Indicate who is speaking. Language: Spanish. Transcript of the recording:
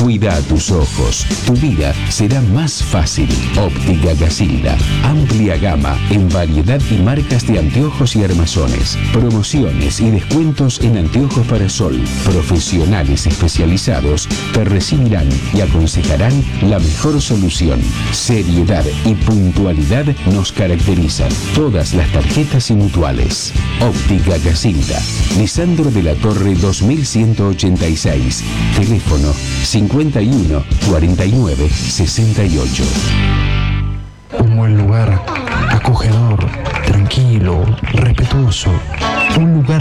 Speaker 1: Cuida a tus ojos. Tu vida será más fácil. Óptica Casilda. Amplia gama en variedad y marcas de anteojos y armazones. Promociones y descuentos en anteojos para sol. Profesionales especializados te recibirán y aconsejarán la mejor solución. Seriedad y puntualidad nos caracterizan. Todas las tarjetas y mutuales. Óptica Casilda. Lisandro de la Torre 2186. Teléfono 51 49 68.
Speaker 2: Un buen lugar, acogedor, tranquilo, respetuoso. Un lugar